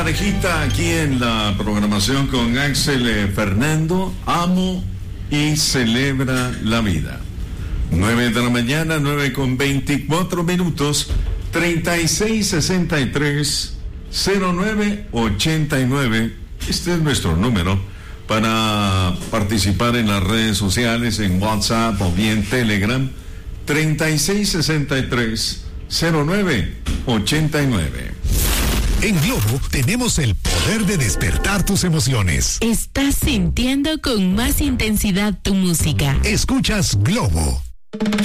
Parejita aquí en la programación con Axel Fernando, amo y celebra la vida. 9 de la mañana, 9:24, 3663-0989. Este es nuestro número para participar en las redes sociales, en WhatsApp o bien Telegram. 3663-0989. En Globo tenemos el poder de despertar tus emociones. Estás sintiendo con más intensidad tu música. Escuchas Globo.